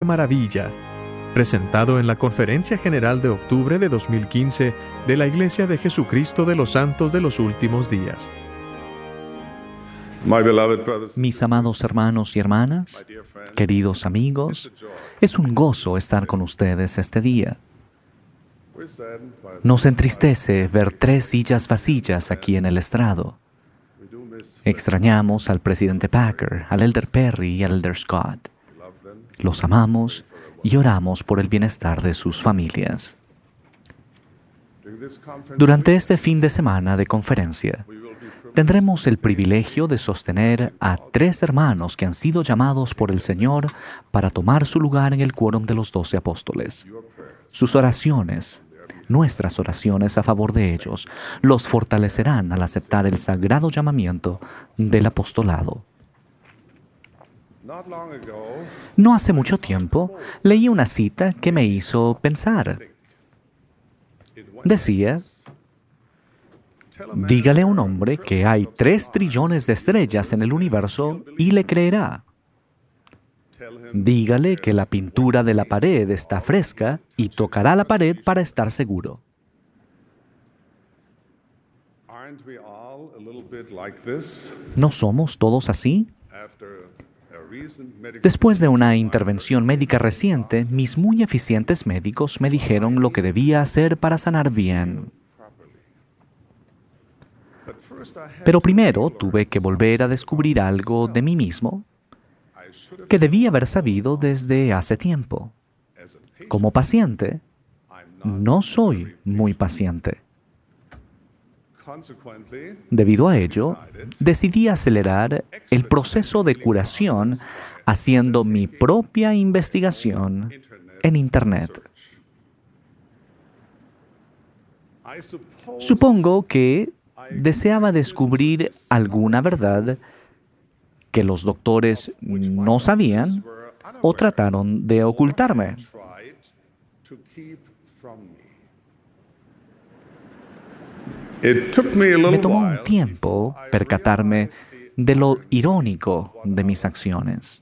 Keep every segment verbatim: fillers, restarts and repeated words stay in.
maravilla, presentado en la Conferencia General de octubre de dos mil quince de la Iglesia de Jesucristo de los Santos de los Últimos Días. Mis amados hermanos y hermanas, queridos amigos, es un gozo estar con ustedes este día. Nos entristece ver tres sillas vacías aquí en el estrado. Extrañamos al presidente Packer, al elder Perry y al elder Scott. Los amamos y oramos por el bienestar de sus familias. Durante este fin de semana de conferencia, tendremos el privilegio de sostener a tres hermanos que han sido llamados por el Señor para tomar su lugar en el quórum de los doce apóstoles. Sus oraciones, nuestras oraciones a favor de ellos, los fortalecerán al aceptar el sagrado llamamiento del apostolado. No hace mucho tiempo leí una cita que me hizo pensar. Decía: dígale a un hombre que hay tres trillones de estrellas en el universo y le creerá. Dígale que la pintura de la pared está fresca y tocará la pared para estar seguro. ¿No somos todos así? Después de una intervención médica reciente, mis muy eficientes médicos me dijeron lo que debía hacer para sanar bien. Pero primero tuve que volver a descubrir algo de mí mismo que debía haber sabido desde hace tiempo. Como paciente, no soy muy paciente. Debido a ello, decidí acelerar el proceso de curación haciendo mi propia investigación en Internet. Supongo que deseaba descubrir alguna verdad que los doctores no sabían o trataron de ocultarme. Me tomó un tiempo percatarme de lo irónico de mis acciones.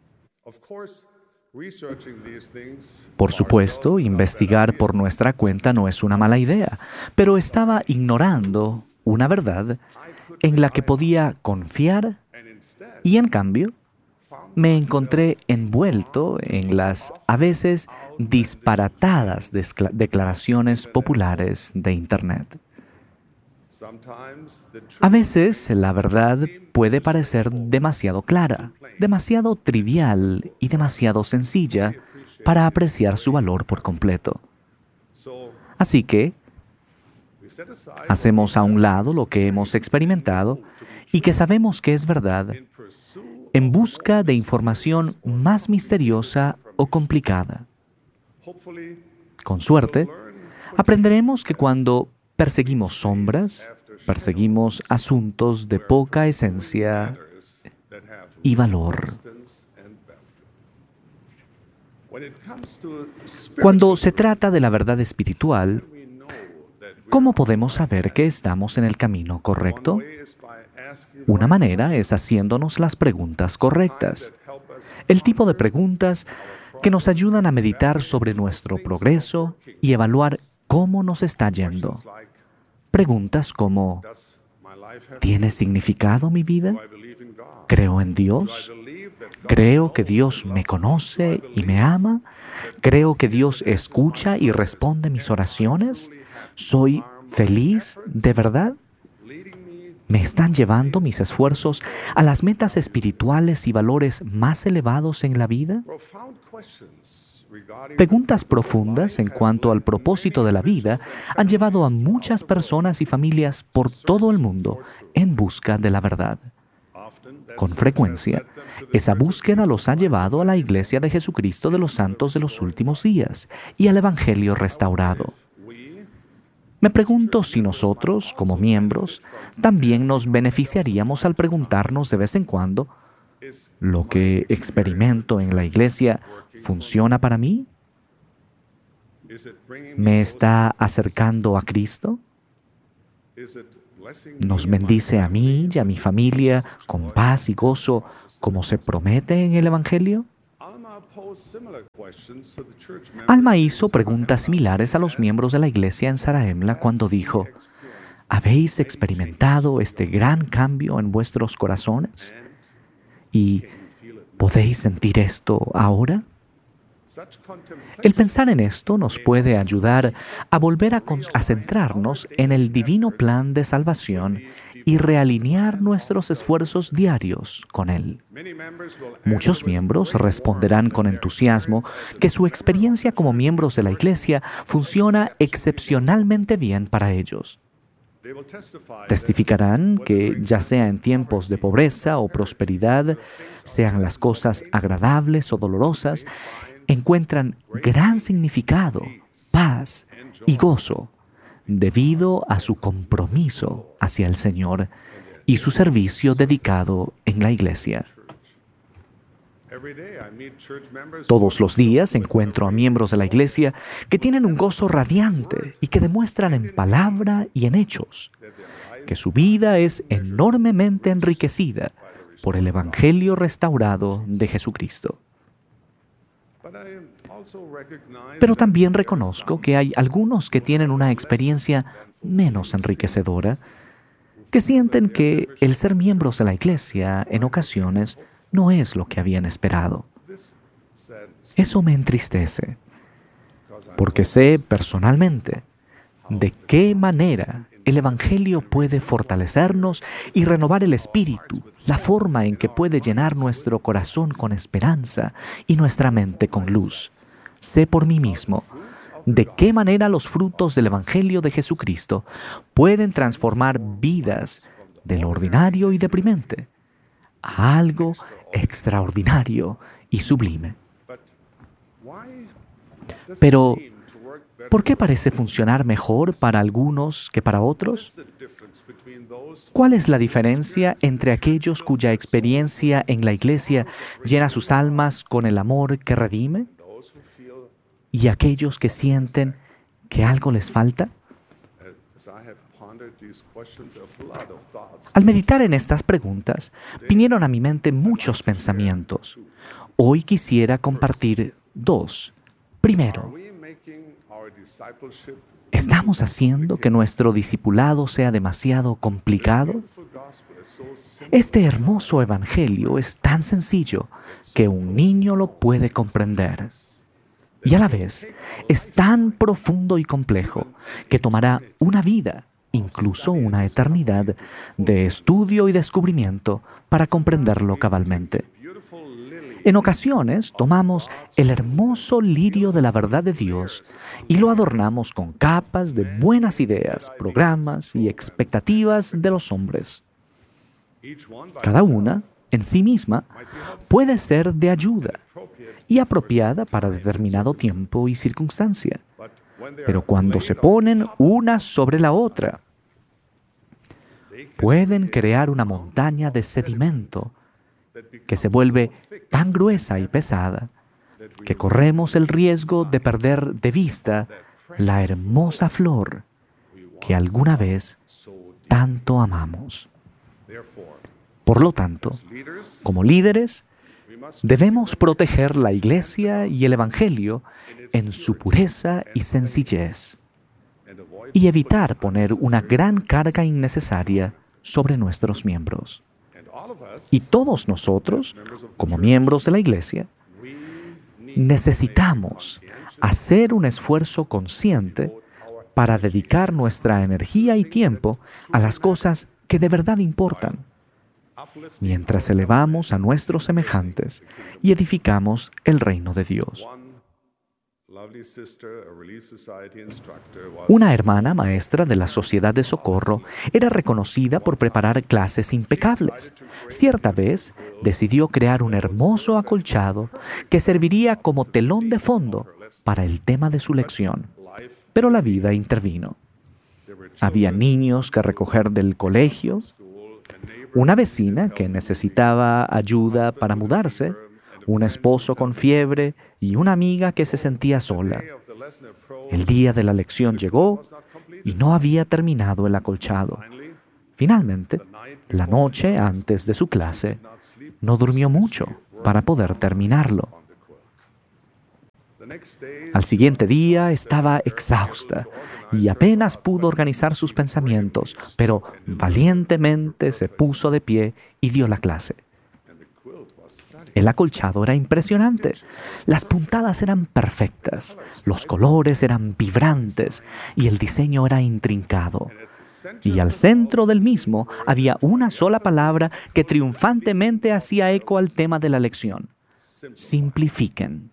Por supuesto, investigar por nuestra cuenta no es una mala idea, pero estaba ignorando una verdad en la que podía confiar y, en cambio, me encontré envuelto en las a veces disparatadas declaraciones populares de Internet. A veces la verdad puede parecer demasiado clara, demasiado trivial y demasiado sencilla para apreciar su valor por completo. Así que hacemos a un lado lo que hemos experimentado y que sabemos que es verdad en busca de información más misteriosa o complicada. Con suerte, aprenderemos que cuando perseguimos sombras, perseguimos asuntos de poca esencia y valor. Cuando se trata de la verdad espiritual, ¿cómo podemos saber que estamos en el camino correcto? Una manera es haciéndonos las preguntas correctas. El tipo de preguntas que nos ayudan a meditar sobre nuestro progreso y evaluar cómo nos está yendo. Preguntas como: ¿tiene significado mi vida? ¿Creo en Dios? ¿Creo que Dios me conoce y me ama? ¿Creo que Dios escucha y responde mis oraciones? ¿Soy feliz de verdad? ¿Me están llevando mis esfuerzos a las metas espirituales y valores más elevados en la vida? Preguntas profundas en cuanto al propósito de la vida han llevado a muchas personas y familias por todo el mundo en busca de la verdad. Con frecuencia, esa búsqueda los ha llevado a la Iglesia de Jesucristo de los Santos de los Últimos Días y al Evangelio restaurado. Me pregunto si nosotros, como miembros, también nos beneficiaríamos al preguntarnos de vez en cuando: ¿lo que experimento en la Iglesia funciona para mí? ¿Me está acercando a Cristo? ¿Nos bendice a mí y a mi familia con paz y gozo como se promete en el Evangelio? Alma hizo preguntas similares a los miembros de la iglesia en Zarahemla cuando dijo: ¿habéis experimentado este gran cambio en vuestros corazones? ¿Y podéis sentir esto ahora? El pensar en esto nos puede ayudar a volver a, con- a centrarnos en el divino plan de salvación y realinear nuestros esfuerzos diarios con Él. Muchos miembros responderán con entusiasmo que su experiencia como miembros de la Iglesia funciona excepcionalmente bien para ellos. Testificarán que, ya sea en tiempos de pobreza o prosperidad, sean las cosas agradables o dolorosas, encuentran gran significado, paz y gozo debido a su compromiso hacia el Señor y su servicio dedicado en la iglesia. Todos los días encuentro a miembros de la iglesia que tienen un gozo radiante y que demuestran en palabra y en hechos que su vida es enormemente enriquecida por el Evangelio restaurado de Jesucristo. Pero también reconozco que hay algunos que tienen una experiencia menos enriquecedora, que sienten que el ser miembros de la iglesia en ocasiones no es lo que habían esperado. Eso me entristece, porque sé personalmente de qué manera el Evangelio puede fortalecernos y renovar el espíritu, la forma en que puede llenar nuestro corazón con esperanza y nuestra mente con luz. Sé por mí mismo de qué manera los frutos del Evangelio de Jesucristo pueden transformar vidas de lo ordinario y deprimente a algo extraordinario y sublime. Pero, ¿por qué parece funcionar mejor para algunos que para otros? ¿Cuál es la diferencia entre aquellos cuya experiencia en la iglesia llena sus almas con el amor que redime y aquellos que sienten que algo les falta? Al meditar en estas preguntas, vinieron a mi mente muchos pensamientos. Hoy quisiera compartir dos. Primero, ¿estamos haciendo que nuestro discipulado sea demasiado complicado? Este hermoso evangelio es tan sencillo que un niño lo puede comprender. Y a la vez, es tan profundo y complejo que tomará una vida, incluso una eternidad, de estudio y descubrimiento para comprenderlo cabalmente. En ocasiones tomamos el hermoso lirio de la verdad de Dios y lo adornamos con capas de buenas ideas, programas y expectativas de los hombres. Cada una, en sí misma, puede ser de ayuda y apropiada para determinado tiempo y circunstancia. Pero cuando se ponen una sobre la otra, pueden crear una montaña de sedimento que se vuelve tan gruesa y pesada que corremos el riesgo de perder de vista la hermosa flor que alguna vez tanto amamos. Por lo tanto, como líderes, debemos proteger la Iglesia y el Evangelio en su pureza y sencillez y evitar poner una gran carga innecesaria sobre nuestros miembros. Y todos nosotros, como miembros de la Iglesia, necesitamos hacer un esfuerzo consciente para dedicar nuestra energía y tiempo a las cosas que de verdad importan, mientras elevamos a nuestros semejantes y edificamos el reino de Dios. Una hermana maestra de la Sociedad de Socorro era reconocida por preparar clases impecables. Cierta vez decidió crear un hermoso acolchado que serviría como telón de fondo para el tema de su lección. Pero la vida intervino. Había niños que recoger del colegio, una vecina que necesitaba ayuda para mudarse, un esposo con fiebre y una amiga que se sentía sola. El día de la lección llegó y no había terminado el acolchado. Finalmente, la noche antes de su clase, no durmió mucho para poder terminarlo. Al siguiente día estaba exhausta y apenas pudo organizar sus pensamientos, pero valientemente se puso de pie y dio la clase. El acolchado era impresionante. Las puntadas eran perfectas, los colores eran vibrantes y el diseño era intrincado. Y al centro del mismo había una sola palabra que triunfantemente hacía eco al tema de la lección: simplifiquen.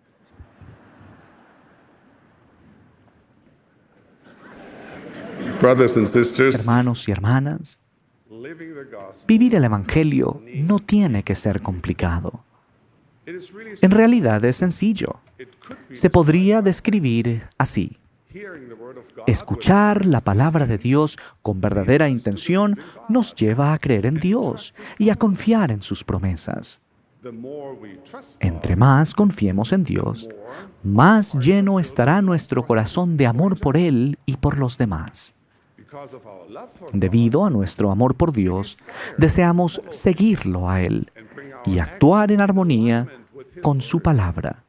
Brothers and sisters, Hermanos y hermanas, vivir el Evangelio no tiene que ser complicado. En realidad es sencillo. Se podría describir así: escuchar la palabra de Dios con verdadera intención nos lleva a creer en Dios y a confiar en sus promesas. Entre más confiemos en Dios, más lleno estará nuestro corazón de amor por Él y por los demás. Debido a nuestro amor por Dios, deseamos seguirlo a Él y actuar en armonía con su palabra.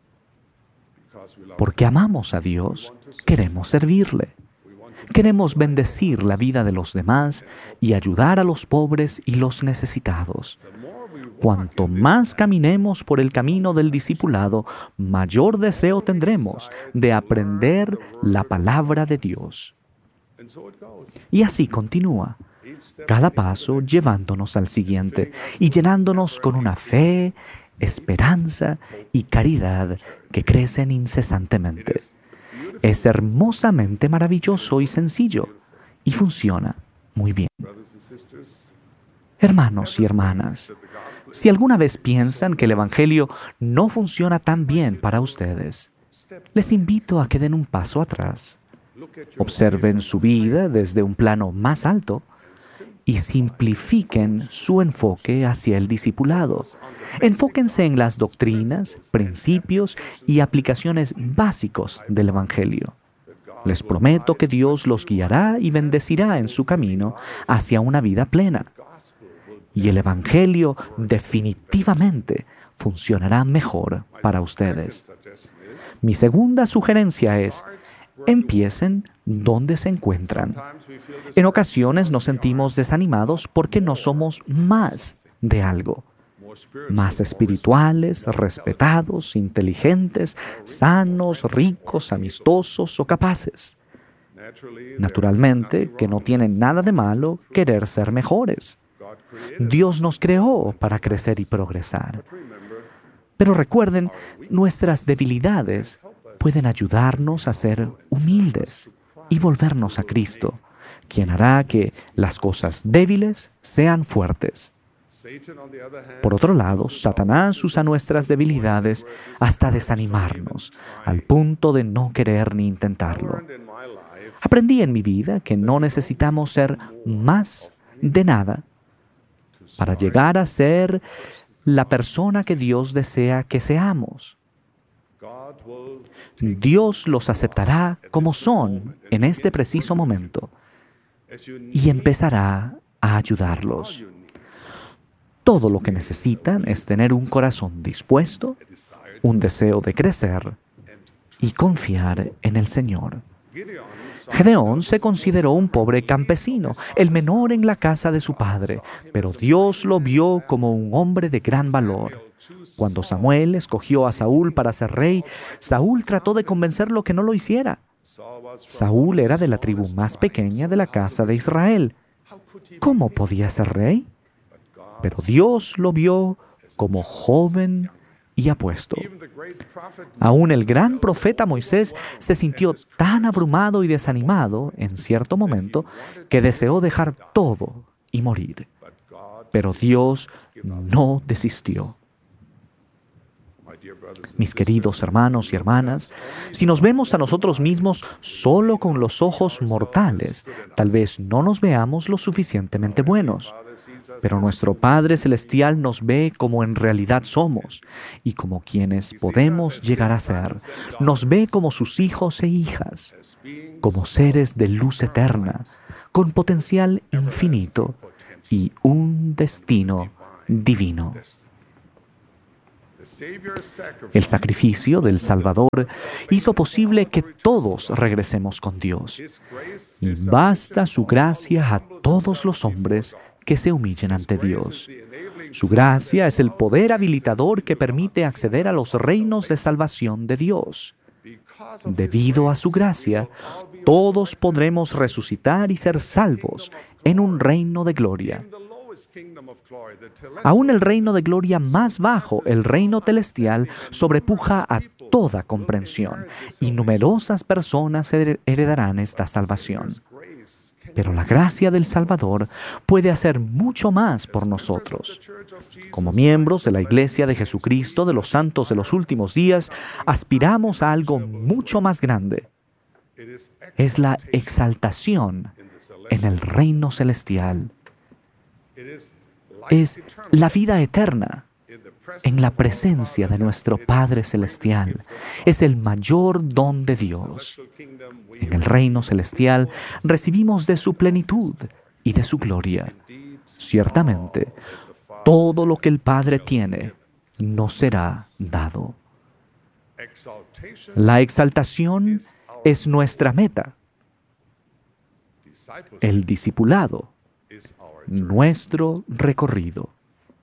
Porque amamos a Dios, queremos servirle. Queremos bendecir la vida de los demás y ayudar a los pobres y los necesitados. Cuanto más caminemos por el camino del discipulado, mayor deseo tendremos de aprender la palabra de Dios. Y así continúa, cada paso llevándonos al siguiente y llenándonos con una fe, esperanza y caridad que crecen incesantemente. Es hermosamente maravilloso y sencillo y funciona muy bien. Hermanos y hermanas, si alguna vez piensan que el Evangelio no funciona tan bien para ustedes, les invito a que den un paso atrás. Observen su vida desde un plano más alto y simplifiquen su enfoque hacia el discipulado. Enfóquense en las doctrinas, principios y aplicaciones básicos del Evangelio. Les prometo que Dios los guiará y bendecirá en su camino hacia una vida plena. Y el Evangelio definitivamente funcionará mejor para ustedes. Mi segunda sugerencia es: empiecen donde se encuentran. En ocasiones nos sentimos desanimados porque no somos más de algo. Más espirituales, respetados, inteligentes, sanos, ricos, amistosos o capaces. Naturalmente, que no tiene nada de malo querer ser mejores. Dios nos creó para crecer y progresar. Pero recuerden, nuestras debilidades pueden ayudarnos a ser humildes y volvernos a Cristo, quien hará que las cosas débiles sean fuertes. Por otro lado, Satanás usa nuestras debilidades hasta desanimarnos, al punto de no querer ni intentarlo. Aprendí en mi vida que no necesitamos ser más de nada para llegar a ser la persona que Dios desea que seamos. Dios los aceptará como son en este preciso momento y empezará a ayudarlos. Todo lo que necesitan es tener un corazón dispuesto, un deseo de crecer y confiar en el Señor. Gedeón se consideró un pobre campesino, el menor en la casa de su padre, pero Dios lo vio como un hombre de gran valor. Cuando Samuel escogió a Saúl para ser rey, Saúl trató de convencerlo que no lo hiciera. Saúl era de la tribu más pequeña de la casa de Israel. ¿Cómo podía ser rey? Pero Dios lo vio como joven y apuesto. Aún el gran profeta Moisés se sintió tan abrumado y desanimado en cierto momento que deseó dejar todo y morir. Pero Dios no desistió. Mis queridos hermanos y hermanas, si nos vemos a nosotros mismos solo con los ojos mortales, tal vez no nos veamos lo suficientemente buenos. Pero nuestro Padre Celestial nos ve como en realidad somos y como quienes podemos llegar a ser. Nos ve como sus hijos e hijas, como seres de luz eterna, con potencial infinito y un destino divino. El sacrificio del Salvador hizo posible que todos regresemos con Dios. Y basta su gracia a todos los hombres que se humillen ante Dios. Su gracia es el poder habilitador que permite acceder a los reinos de salvación de Dios. Debido a su gracia, todos podremos resucitar y ser salvos en un reino de gloria. Aún el reino de gloria más bajo, el reino celestial, sobrepuja a toda comprensión, y numerosas personas heredarán esta salvación. Pero la gracia del Salvador puede hacer mucho más por nosotros. Como miembros de la Iglesia de Jesucristo de los Santos de los Últimos Días, aspiramos a algo mucho más grande. Es la exaltación en el reino celestial. Es la vida eterna en la presencia de nuestro Padre Celestial. Es el mayor don de Dios. En el reino celestial recibimos de su plenitud y de su gloria. Ciertamente, todo lo que el Padre tiene nos será dado. La exaltación es nuestra meta. El discipulado, nuestro recorrido.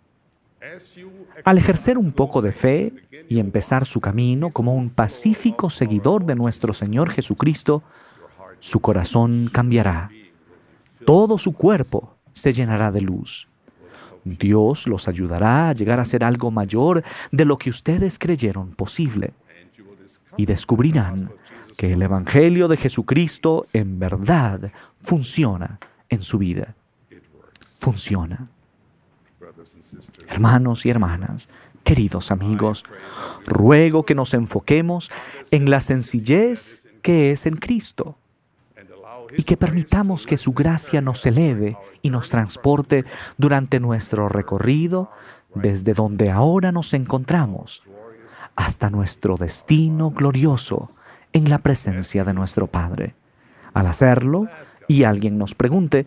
Al ejercer un poco de fe y empezar su camino como un pacífico seguidor de nuestro Señor Jesucristo, su corazón cambiará. Todo su cuerpo se llenará de luz. Dios los ayudará a llegar a ser algo mayor de lo que ustedes creyeron posible. Y descubrirán que el Evangelio de Jesucristo en verdad funciona en su vida. Funciona. Hermanos y hermanas, queridos amigos, ruego que nos enfoquemos en la sencillez que es en Cristo y que permitamos que su gracia nos eleve y nos transporte durante nuestro recorrido desde donde ahora nos encontramos hasta nuestro destino glorioso en la presencia de nuestro Padre. Al hacerlo, y alguien nos pregunte,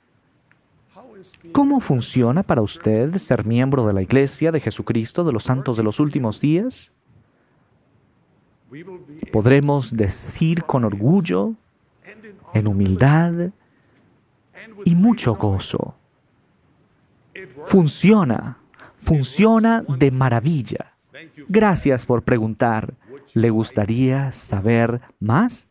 ¿cómo funciona para usted ser miembro de la Iglesia de Jesucristo de los Santos de los Últimos Días? Podremos decir con orgullo, en humildad y mucho gozo: funciona, funciona de maravilla. Gracias por preguntar. ¿Le gustaría saber más?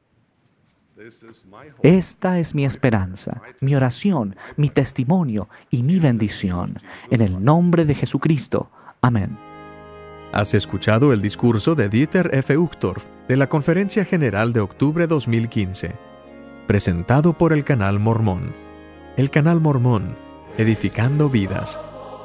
Esta es mi esperanza, mi oración, mi testimonio y mi bendición. En el nombre de Jesucristo. Amén. Has escuchado el discurso de Dieter F. Uchtdorf de la Conferencia General de Octubre dos mil quince, presentado por el Canal Mormón. El Canal Mormón, edificando vidas.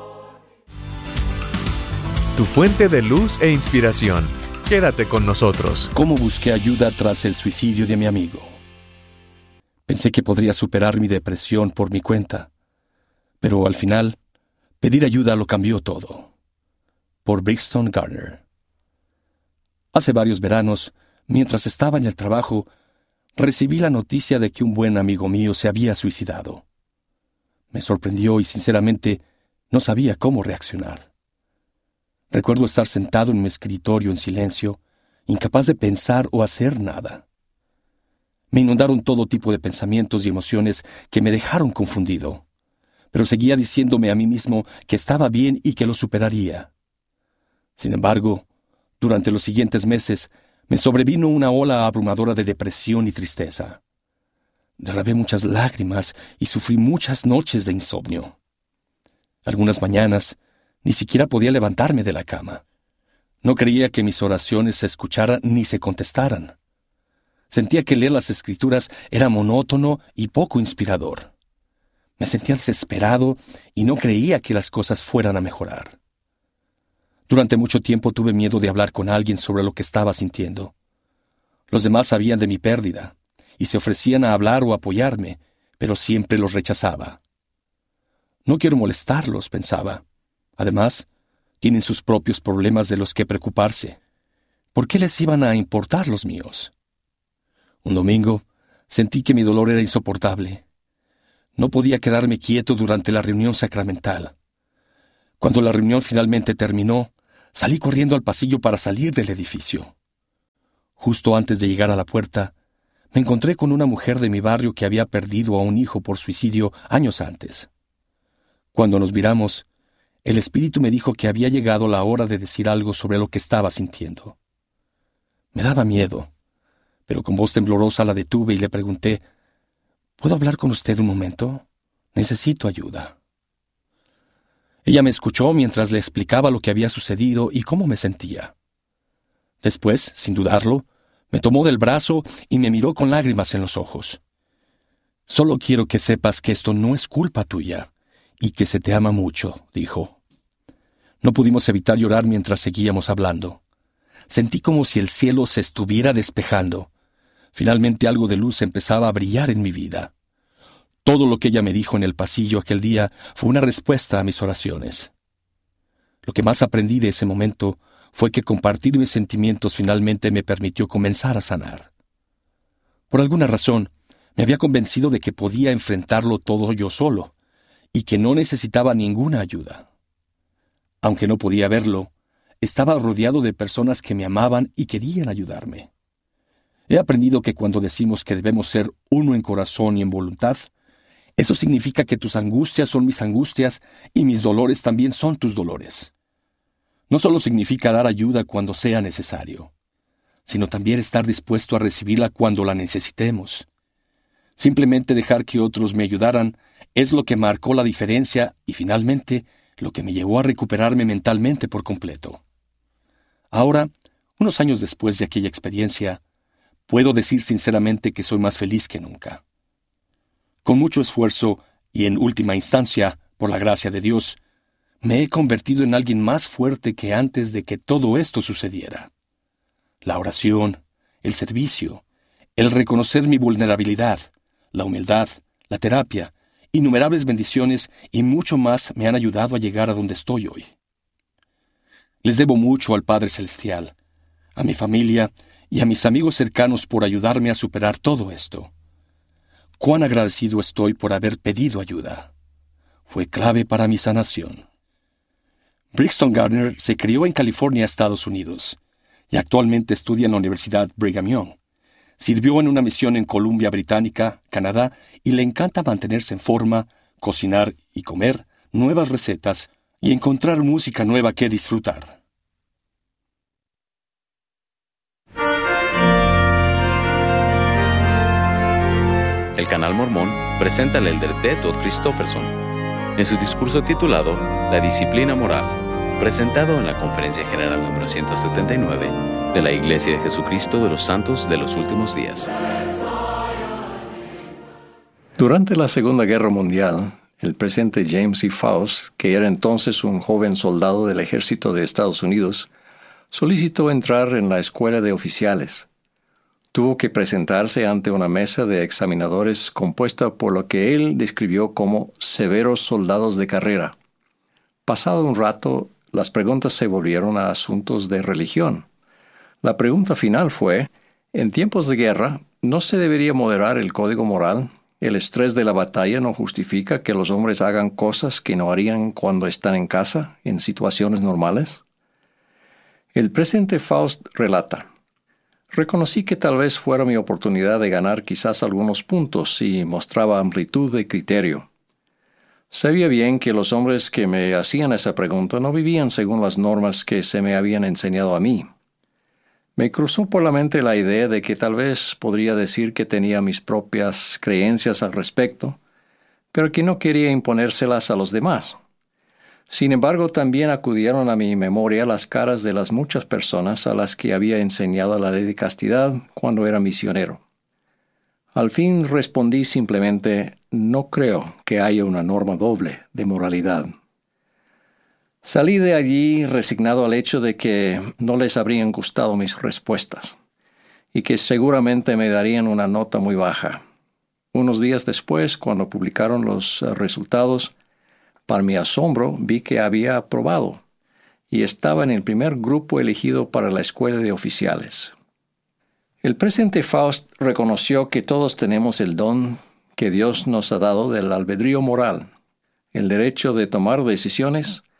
Tu fuente de luz e inspiración. Quédate con nosotros. ¿Cómo busqué ayuda tras el suicidio de mi amigo? Pensé que podría superar mi depresión por mi cuenta, pero al final, pedir ayuda lo cambió todo. Por Brixton Gardner. Hace varios veranos, mientras estaba en el trabajo, recibí la noticia de que un buen amigo mío se había suicidado. Me sorprendió y sinceramente no sabía cómo reaccionar. Recuerdo estar sentado en mi escritorio en silencio, incapaz de pensar o hacer nada. Me inundaron todo tipo de pensamientos y emociones que me dejaron confundido, pero seguía diciéndome a mí mismo que estaba bien y que lo superaría. Sin embargo, durante los siguientes meses, me sobrevino una ola abrumadora de depresión y tristeza. Derramé muchas lágrimas y sufrí muchas noches de insomnio. Algunas mañanas, ni siquiera podía levantarme de la cama. No creía que mis oraciones se escucharan ni se contestaran. Sentía que leer las Escrituras era monótono y poco inspirador. Me sentía desesperado y no creía que las cosas fueran a mejorar. Durante mucho tiempo tuve miedo de hablar con alguien sobre lo que estaba sintiendo. Los demás sabían de mi pérdida y se ofrecían a hablar o apoyarme, pero siempre los rechazaba. No quiero molestarlos, pensaba. Además, tienen sus propios problemas de los que preocuparse. ¿Por qué les iban a importar los míos? Un domingo, sentí que mi dolor era insoportable. No podía quedarme quieto durante la reunión sacramental. Cuando la reunión finalmente terminó, Salí corriendo al pasillo para salir del edificio. Justo antes de llegar a la puerta, me encontré con una mujer de mi barrio que había perdido a un hijo por suicidio años antes. Cuando nos miramos, el espíritu me dijo que había llegado la hora de decir algo sobre lo que estaba sintiendo. Me daba miedo, pero con voz temblorosa la detuve y le pregunté, ¿puedo hablar con usted un momento? Necesito ayuda. Ella me escuchó mientras le explicaba lo que había sucedido y cómo me sentía. Después, sin dudarlo, me tomó del brazo y me miró con lágrimas en los ojos. Solo quiero que sepas que esto no es culpa tuya y que se te ama mucho, dijo. No pudimos evitar llorar mientras seguíamos hablando. Sentí como si el cielo se estuviera despejando. Finalmente algo de luz empezaba a brillar en mi vida. Todo lo que ella me dijo en el pasillo aquel día fue una respuesta a mis oraciones. Lo que más aprendí de ese momento fue que compartir mis sentimientos finalmente me permitió comenzar a sanar. Por alguna razón, me había convencido de que podía enfrentarlo todo yo solo, y que no necesitaba ninguna ayuda. Aunque no podía verlo, estaba rodeado de personas que me amaban y querían ayudarme. He aprendido que cuando decimos que debemos ser uno en corazón y en voluntad, eso significa que tus angustias son mis angustias y mis dolores también son tus dolores. No solo significa dar ayuda cuando sea necesario, sino también estar dispuesto a recibirla cuando la necesitemos. Simplemente dejar que otros me ayudaran es lo que marcó la diferencia y finalmente lo que me llevó a recuperarme mentalmente por completo. Ahora, unos años después de aquella experiencia, puedo decir sinceramente que soy más feliz que nunca. Con mucho esfuerzo y en última instancia, por la gracia de Dios, me he convertido en alguien más fuerte que antes de que todo esto sucediera. La oración, el servicio, el reconocer mi vulnerabilidad, la humildad, la terapia, innumerables bendiciones y mucho más me han ayudado a llegar a donde estoy hoy. Les debo mucho al Padre Celestial, a mi familia y a mis amigos cercanos por ayudarme a superar todo esto. Cuán agradecido estoy por haber pedido ayuda. Fue clave para mi sanación. Brixton Gardner se crió en California, Estados Unidos, y actualmente estudia en la Universidad Brigham Young. Sirvió en una misión en Columbia Británica, Canadá, y le encanta mantenerse en forma, cocinar y comer nuevas recetas y encontrar música nueva que disfrutar. El Canal Mormón presenta al elder D. Todd Christofferson en su discurso titulado La Disciplina Moral, presentado en la Conferencia General número ciento setenta y nueve de la Iglesia de Jesucristo de los Santos de los Últimos Días. Durante la Segunda Guerra Mundial, el presidente James E. Faust, que era entonces un joven soldado del ejército de Estados Unidos, solicitó entrar en la escuela de oficiales. Tuvo que presentarse ante una mesa de examinadores compuesta por lo que él describió como severos soldados de carrera. Pasado un rato, las preguntas se volvieron a asuntos de religión. La pregunta final fue, ¿en tiempos de guerra no se debería moderar el código moral? ¿El estrés de la batalla no justifica que los hombres hagan cosas que no harían cuando están en casa, en situaciones normales? El presidente Faust relata, reconocí que tal vez fuera mi oportunidad de ganar quizás algunos puntos si mostraba amplitud de criterio. Sabía bien que los hombres que me hacían esa pregunta no vivían según las normas que se me habían enseñado a mí. Me cruzó por la mente la idea de que tal vez podría decir que tenía mis propias creencias al respecto, pero que no quería imponérselas a los demás. Sin embargo, también acudieron a mi memoria las caras de las muchas personas a las que había enseñado la ley de castidad cuando era misionero. Al fin respondí simplemente, no creo que haya una norma doble de moralidad. Salí de allí resignado al hecho de que no les habrían gustado mis respuestas y que seguramente me darían una nota muy baja. Unos días después, cuando publicaron los resultados, para mi asombro vi que había aprobado y estaba en el primer grupo elegido para la escuela de oficiales. El presidente Faust reconoció que todos tenemos el don que Dios nos ha dado del albedrío moral, el derecho de tomar decisiones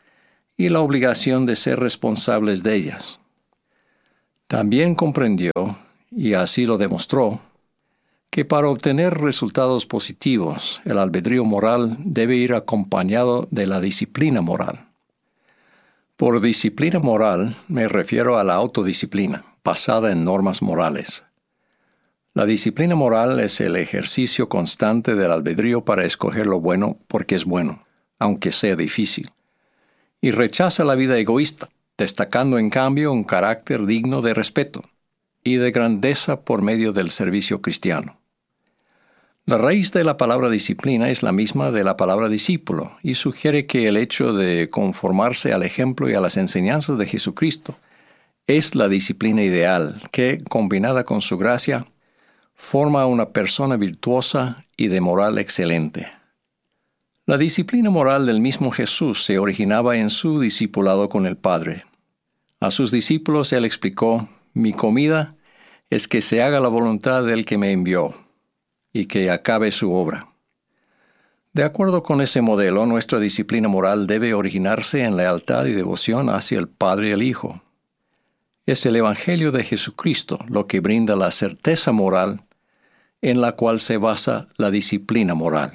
y la obligación de ser responsables de ellas. También comprendió, y así lo demostró, que para obtener resultados positivos, el albedrío moral debe ir acompañado de la disciplina moral. Por disciplina moral me refiero a la autodisciplina, basada en normas morales. La disciplina moral es el ejercicio constante del albedrío para escoger lo bueno porque es bueno, aunque sea difícil, y rechaza la vida egoísta, destacando en cambio un carácter digno de respeto y de grandeza por medio del servicio cristiano. La raíz de la palabra disciplina es la misma de la palabra discípulo y sugiere que el hecho de conformarse al ejemplo y a las enseñanzas de Jesucristo es la disciplina ideal que, combinada con su gracia, forma a una persona virtuosa y de moral excelente. La disciplina moral del mismo Jesús se originaba en su discipulado con el Padre. A sus discípulos él explicó: «Mi comida es que se haga la voluntad del que me envió, y que acabe su obra». De acuerdo con ese modelo, nuestra disciplina moral debe originarse en lealtad y devoción hacia el Padre y el Hijo. Es el Evangelio de Jesucristo lo que brinda la certeza moral en la cual se basa la disciplina moral.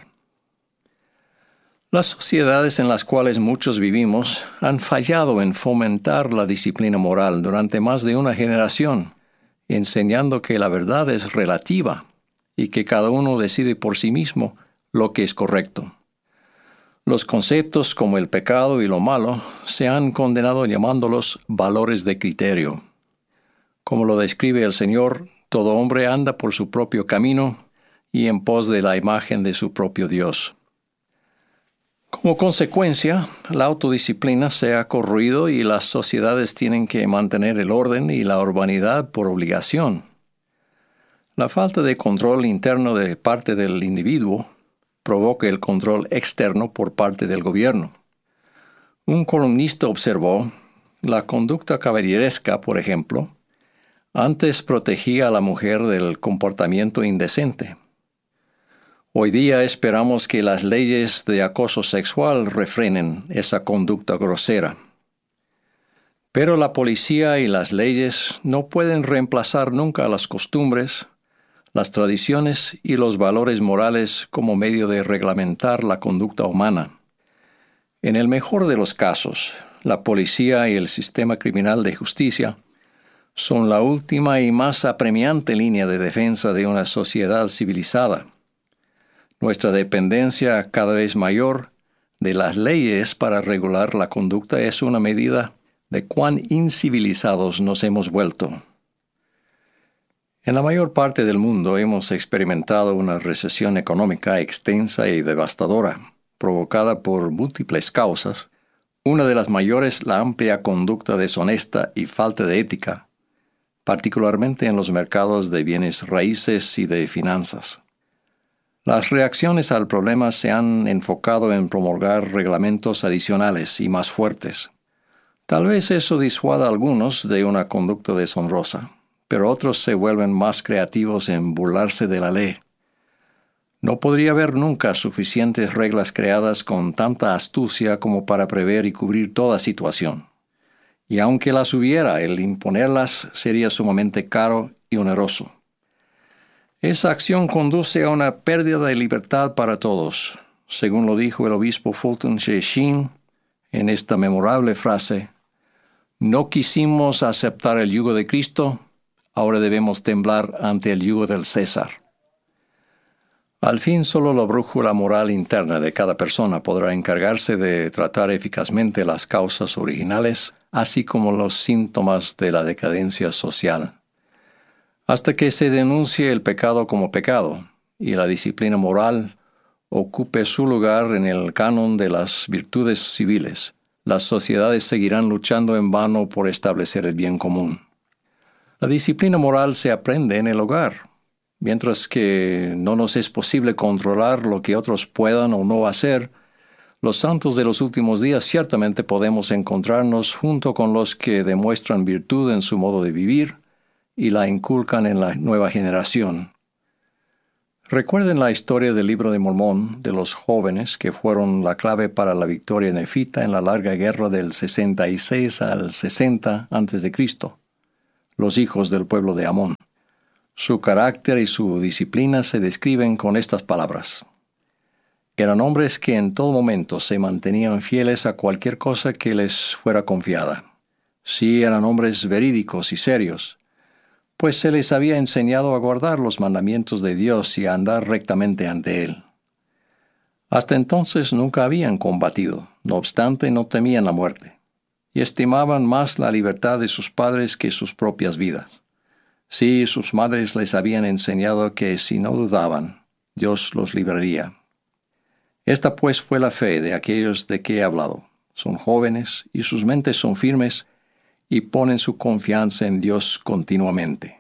Las sociedades en las cuales muchos vivimos han fallado en fomentar la disciplina moral durante más de una generación, enseñando que la verdad es relativa y que cada uno decide por sí mismo lo que es correcto. Los conceptos como el pecado y lo malo se han condenado llamándolos valores de criterio. Como lo describe el Señor, todo hombre anda por su propio camino y en pos de la imagen de su propio Dios. Como consecuencia, la autodisciplina se ha corroído y las sociedades tienen que mantener el orden y la urbanidad por obligación. La falta de control interno de parte del individuo provoca el control externo por parte del gobierno. Un columnista observó: la conducta caballeresca, por ejemplo, antes protegía a la mujer del comportamiento indecente. Hoy día esperamos que las leyes de acoso sexual refrenen esa conducta grosera. Pero la policía y las leyes no pueden reemplazar nunca las costumbres, las tradiciones y los valores morales como medio de reglamentar la conducta humana. En el mejor de los casos, la policía y el sistema criminal de justicia son la última y más apremiante línea de defensa de una sociedad civilizada. Nuestra dependencia cada vez mayor de las leyes para regular la conducta es una medida de cuán incivilizados nos hemos vuelto. En la mayor parte del mundo hemos experimentado una recesión económica extensa y devastadora, provocada por múltiples causas. Una de las mayores, la amplia conducta deshonesta y falta de ética, particularmente en los mercados de bienes raíces y de finanzas. Las reacciones al problema se han enfocado en promulgar reglamentos adicionales y más fuertes. Tal vez eso disuada a algunos de una conducta deshonrosa, pero otros se vuelven más creativos en burlarse de la ley. No podría haber nunca suficientes reglas creadas con tanta astucia como para prever y cubrir toda situación. Y aunque las hubiera, el imponerlas sería sumamente caro y oneroso. Esa acción conduce a una pérdida de libertad para todos, según lo dijo el obispo Fulton Sheen en esta memorable frase: «No quisimos aceptar el yugo de Cristo, ahora debemos temblar ante el yugo del César». Al fin, solo la brújula moral interna de cada persona podrá encargarse de tratar eficazmente las causas originales, así como los síntomas de la decadencia social. Hasta que se denuncie el pecado como pecado y la disciplina moral ocupe su lugar en el canon de las virtudes civiles, las sociedades seguirán luchando en vano por establecer el bien común. La disciplina moral se aprende en el hogar. Mientras que no nos es posible controlar lo que otros puedan o no hacer, los santos de los últimos días ciertamente podemos encontrarnos junto con los que demuestran virtud en su modo de vivir y la inculcan en la nueva generación. Recuerden la historia del Libro de Mormón de los jóvenes que fueron la clave para la victoria nefita en la larga guerra del sesenta y seis al sesenta antes de Cristo, los hijos del pueblo de Amón. Su carácter y su disciplina se describen con estas palabras. Eran hombres que en todo momento se mantenían fieles a cualquier cosa que les fuera confiada. Sí, eran hombres verídicos y serios, pues se les había enseñado a guardar los mandamientos de Dios y a andar rectamente ante Él. Hasta entonces nunca habían combatido, no obstante no temían la muerte, y estimaban más la libertad de sus padres que sus propias vidas. Sí, sus madres les habían enseñado que si no dudaban, Dios los libraría. Esta pues fue la fe de aquellos de que he hablado. Son jóvenes y sus mentes son firmes, y ponen su confianza en Dios continuamente.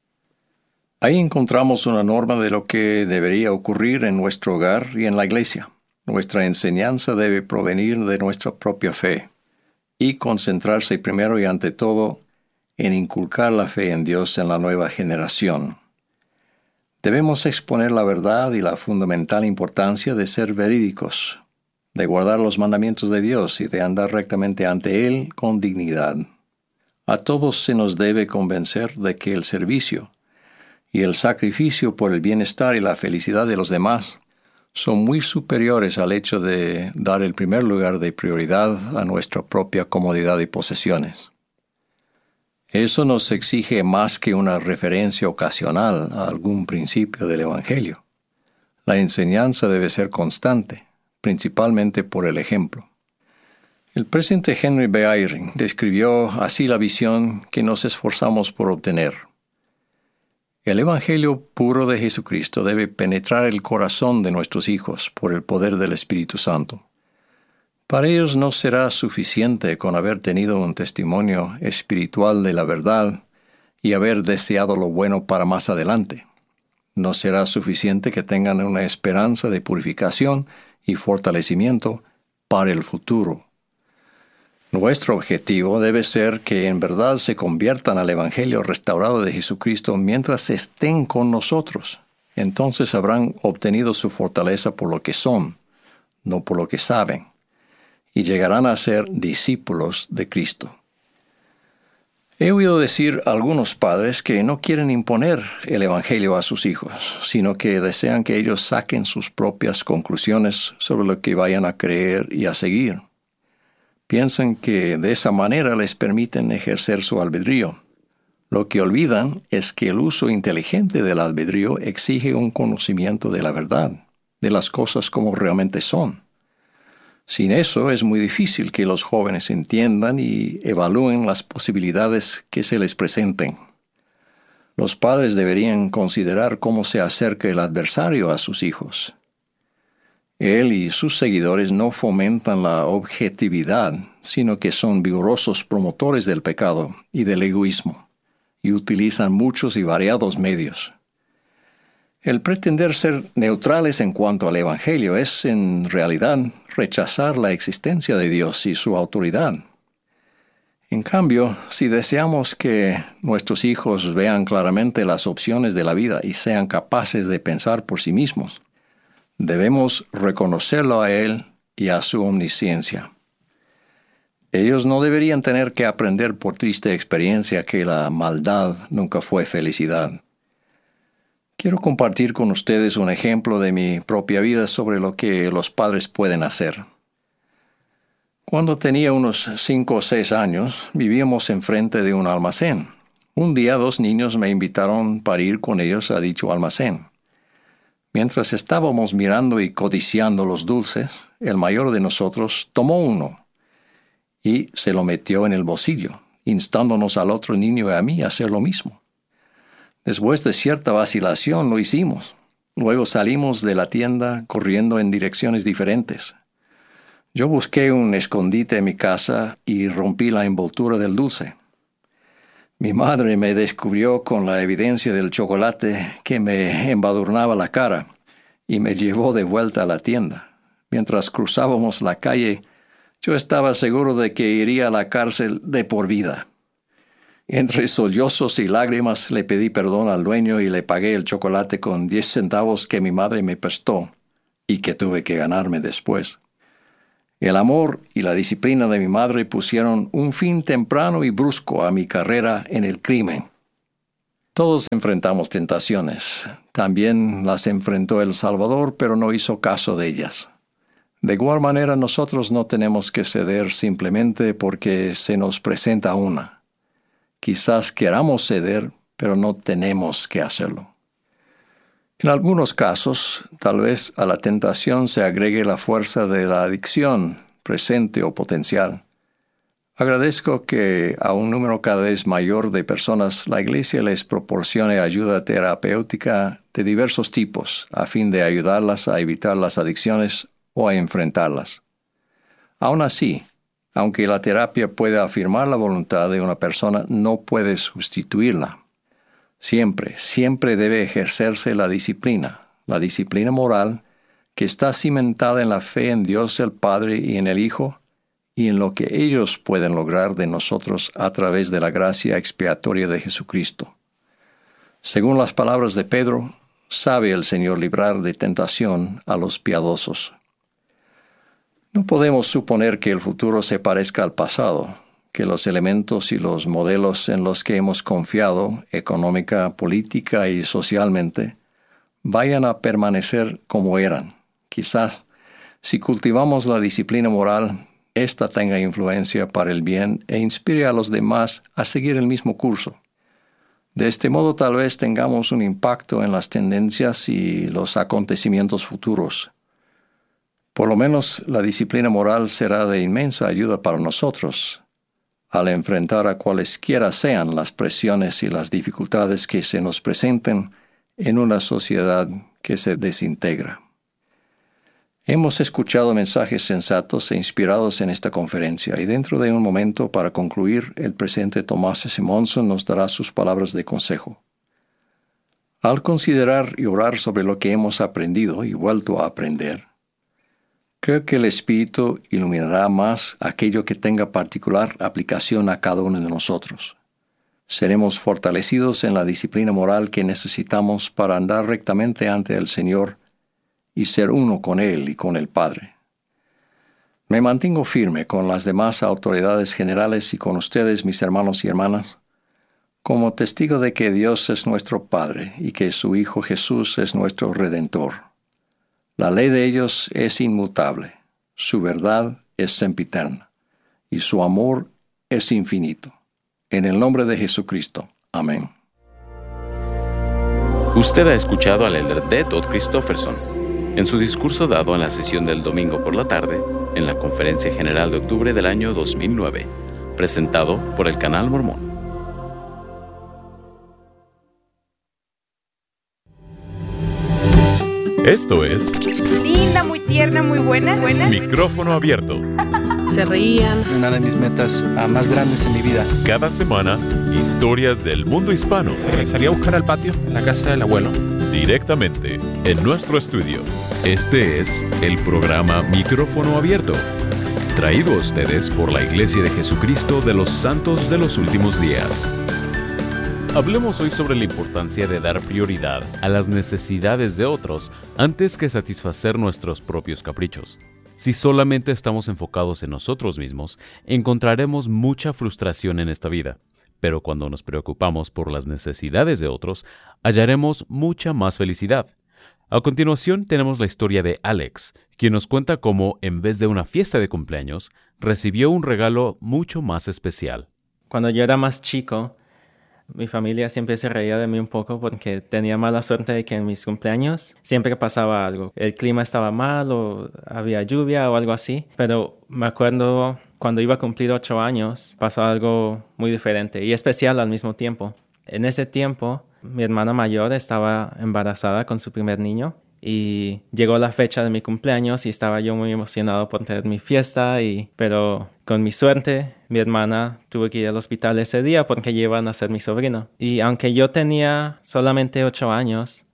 Ahí encontramos una norma de lo que debería ocurrir en nuestro hogar y en la iglesia. Nuestra enseñanza debe provenir de nuestra propia fe y concentrarse primero y ante todo en inculcar la fe en Dios en la nueva generación. Debemos exponer la verdad y la fundamental importancia de ser verídicos, de guardar los mandamientos de Dios y de andar rectamente ante Él con dignidad. A todos se nos debe convencer de que el servicio y el sacrificio por el bienestar y la felicidad de los demás son muy superiores al hecho de dar el primer lugar de prioridad a nuestra propia comodidad y posesiones. Eso nos exige más que una referencia ocasional a algún principio del Evangelio. La enseñanza debe ser constante, principalmente por el ejemplo. El presidente Henry B. Eyring describió así la visión que nos esforzamos por obtener. El Evangelio puro de Jesucristo debe penetrar el corazón de nuestros hijos por el poder del Espíritu Santo. Para ellos no será suficiente con haber tenido un testimonio espiritual de la verdad y haber deseado lo bueno para más adelante. No será suficiente que tengan una esperanza de purificación y fortalecimiento para el futuro. Nuestro objetivo debe ser que en verdad se conviertan al Evangelio restaurado de Jesucristo mientras estén con nosotros. Entonces habrán obtenido su fortaleza por lo que son, no por lo que saben, y llegarán a ser discípulos de Cristo. He oído decir a algunos padres que no quieren imponer el Evangelio a sus hijos, sino que desean que ellos saquen sus propias conclusiones sobre lo que vayan a creer y a seguir. Piensan que de esa manera les permiten ejercer su albedrío. Lo que olvidan es que el uso inteligente del albedrío exige un conocimiento de la verdad, de las cosas como realmente son. Sin eso es muy difícil que los jóvenes entiendan y evalúen las posibilidades que se les presenten. Los padres deberían considerar cómo se acerca el adversario a sus hijos. Él y sus seguidores no fomentan la objetividad, sino que son vigorosos promotores del pecado y del egoísmo, y utilizan muchos y variados medios. El pretender ser neutrales en cuanto al Evangelio es, en realidad, rechazar la existencia de Dios y su autoridad. En cambio, si deseamos que nuestros hijos vean claramente las opciones de la vida y sean capaces de pensar por sí mismos, debemos reconocerlo a Él y a su omnisciencia. Ellos no deberían tener que aprender por triste experiencia que la maldad nunca fue felicidad. Quiero compartir con ustedes un ejemplo de mi propia vida sobre lo que los padres pueden hacer. Cuando tenía unos cinco o seis años, vivíamos enfrente de un almacén. Un día dos niños me invitaron para ir con ellos a dicho almacén. Mientras estábamos mirando y codiciando los dulces, el mayor de nosotros tomó uno y se lo metió en el bolsillo, instándonos al otro niño y a mí a hacer lo mismo. Después de cierta vacilación lo hicimos. Luego salimos de la tienda corriendo en direcciones diferentes. Yo busqué un escondite en mi casa y rompí la envoltura del dulce. Mi madre me descubrió con la evidencia del chocolate que me embadurnaba la cara y me llevó de vuelta a la tienda. Mientras cruzábamos la calle, yo estaba seguro de que iría a la cárcel de por vida. Entre sollozos y lágrimas le pedí perdón al dueño y le pagué el chocolate con diez centavos que mi madre me prestó y que tuve que ganarme después. El amor y la disciplina de mi madre pusieron un fin temprano y brusco a mi carrera en el crimen. Todos enfrentamos tentaciones. También las enfrentó El Salvador, pero no hizo caso de ellas. De igual manera, nosotros no tenemos que ceder simplemente porque se nos presenta una. Quizás queramos ceder, pero no tenemos que hacerlo. En algunos casos, tal vez a la tentación se agregue la fuerza de la adicción, presente o potencial. Agradezco que a un número cada vez mayor de personas la Iglesia les proporcione ayuda terapéutica de diversos tipos, a fin de ayudarlas a evitar las adicciones o a enfrentarlas. Aún así, aunque la terapia puede afirmar la voluntad de una persona, no puede sustituirla. Siempre, siempre debe ejercerse la disciplina, la disciplina moral, que está cimentada en la fe en Dios el Padre y en el Hijo, y en lo que ellos pueden lograr de nosotros a través de la gracia expiatoria de Jesucristo. Según las palabras de Pedro, sabe el Señor librar de tentación a los piadosos. No podemos suponer que el futuro se parezca al pasado, que los elementos y los modelos en los que hemos confiado, económica, política y socialmente, vayan a permanecer como eran. Quizás, si cultivamos la disciplina moral, ésta tenga influencia para el bien e inspire a los demás a seguir el mismo curso. De este modo tal vez tengamos un impacto en las tendencias y los acontecimientos futuros. Por lo menos la disciplina moral será de inmensa ayuda para nosotros, al enfrentar a cualesquiera sean las presiones y las dificultades que se nos presenten en una sociedad que se desintegra. Hemos escuchado mensajes sensatos e inspirados en esta conferencia, y dentro de un momento, para concluir, el presidente Tomás S. Monson nos dará sus palabras de consejo. Al considerar y orar sobre lo que hemos aprendido y vuelto a aprender, creo que el Espíritu iluminará más aquello que tenga particular aplicación a cada uno de nosotros. Seremos fortalecidos en la disciplina moral que necesitamos para andar rectamente ante el Señor y ser uno con Él y con el Padre. Me mantengo firme con las demás autoridades generales y con ustedes, mis hermanos y hermanas, como testigo de que Dios es nuestro Padre y que su Hijo Jesús es nuestro Redentor. La ley de ellos es inmutable, su verdad es sempiterna, y su amor es infinito. En el nombre de Jesucristo. Amén. Usted ha escuchado al elder D. Todd Christofferson en su discurso dado en la sesión del domingo por la tarde en la Conferencia General de Octubre del año dos mil nueve, presentado por el Canal Mormón. Esto es linda, muy tierna, muy buena, buena. Micrófono Abierto. Se reían. Una de mis metas uh, más grandes en mi vida. Cada semana, historias del mundo hispano. Se salía a buscar al patio en la casa del abuelo. Directamente en nuestro estudio. Este es el programa Micrófono Abierto, traído a ustedes por la Iglesia de Jesucristo de los Santos de los Últimos Días. Hablemos hoy sobre la importancia de dar prioridad a las necesidades de otros antes que satisfacer nuestros propios caprichos. Si solamente estamos enfocados en nosotros mismos, encontraremos mucha frustración en esta vida. Pero cuando nos preocupamos por las necesidades de otros, hallaremos mucha más felicidad. A continuación tenemos la historia de Alex, quien nos cuenta cómo, en vez de una fiesta de cumpleaños, recibió un regalo mucho más especial. Cuando yo era más chico, mi familia siempre se reía de mí un poco porque tenía mala suerte de que en mis cumpleaños siempre pasaba algo. El clima estaba mal o había lluvia o algo así. Pero me acuerdo cuando iba a cumplir ocho años, pasó algo muy diferente y especial al mismo tiempo. En ese tiempo, mi hermana mayor estaba embarazada con su primer niño y llegó la fecha de mi cumpleaños y estaba yo muy emocionado por tener mi fiesta, y, pero con mi suerte, mi hermana tuvo que ir al hospital ese día porque iban a ser mi sobrino. Y aunque yo tenía solamente ocho años,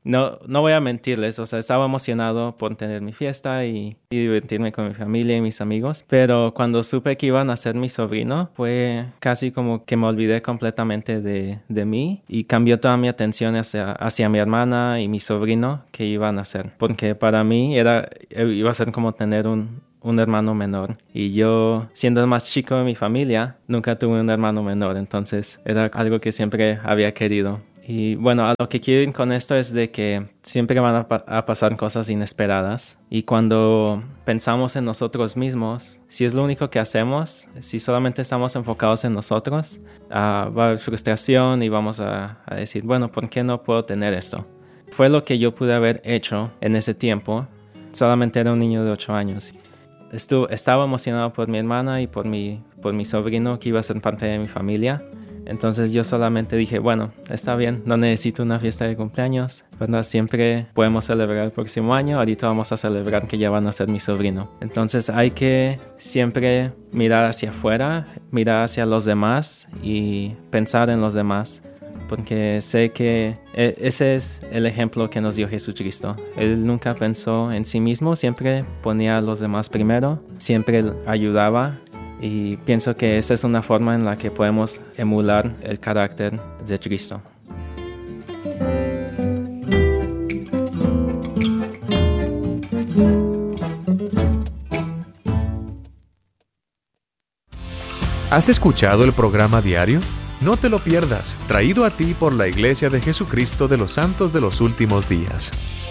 No, no voy a mentirles, o sea, estaba emocionado por tener mi fiesta y, y divertirme con mi familia y mis amigos, pero cuando supe que iban a ser mi sobrino, fue casi como que me olvidé completamente de, de mí y cambió toda mi atención hacia, hacia mi hermana y mi sobrino que iban a ser, porque para mí era, iba a ser como tener un, un hermano menor, y yo, siendo el más chico de mi familia, nunca tuve un hermano menor, entonces era algo que siempre había querido. Y bueno, a lo que quiero ir con esto es de que siempre van a, pa- a pasar cosas inesperadas, y cuando pensamos en nosotros mismos, si es lo único que hacemos, si solamente estamos enfocados en nosotros, uh, va a haber frustración y vamos a, a decir, bueno, ¿por qué no puedo tener esto? Fue lo que yo pude haber hecho en ese tiempo. Solamente era un niño de ocho años. Estuve, estaba emocionado por mi hermana y por mi, por mi sobrino que iba a ser parte de mi familia. Entonces yo solamente dije, bueno, está bien, no necesito una fiesta de cumpleaños, ¿verdad? Siempre podemos celebrar el próximo año, ahorita vamos a celebrar que ya van a ser mi sobrino. Entonces hay que siempre mirar hacia afuera, mirar hacia los demás y pensar en los demás, porque sé que ese es el ejemplo que nos dio Jesucristo. Él nunca pensó en sí mismo, siempre ponía a los demás primero, siempre ayudaba. Y pienso que esa es una forma en la que podemos emular el carácter de Cristo. ¿Has escuchado el programa diario? No te lo pierdas, traído a ti por la Iglesia de Jesucristo de los Santos de los Últimos Días.